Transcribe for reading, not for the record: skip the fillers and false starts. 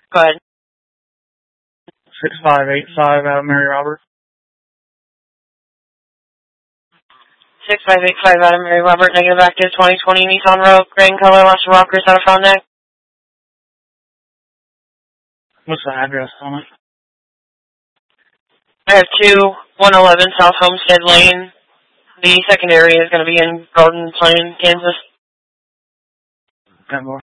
Go ahead. 6585 out of Mary Robert. 6585 out of Mary Robert, negative active, 2020 Nissan Rogue, gray in color, lost your rockers out of Frontenac. What's the address on it? I have 2111 South Homestead Lane. The secondary is going to be in Garden Plain, Kansas. Got more.